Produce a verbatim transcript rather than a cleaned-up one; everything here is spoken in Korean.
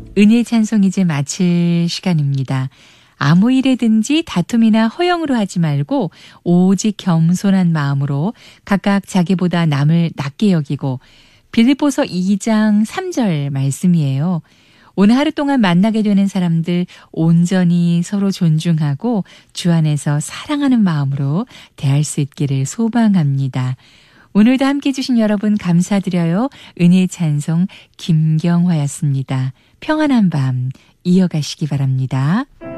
은혜의 찬송 이제 마칠 시간입니다. 아무 일에든지 다툼이나 허영으로 하지 말고 오직 겸손한 마음으로 각각 자기보다 남을 낮게 여기고, 빌립보서 이 장 삼 절 말씀이에요. 오늘 하루 동안 만나게 되는 사람들 온전히 서로 존중하고 주 안에서 사랑하는 마음으로 대할 수 있기를 소망합니다. 오늘도 함께해 주신 여러분 감사드려요. 은혜의 찬송 김경화였습니다. 평안한 밤 이어가시기 바랍니다.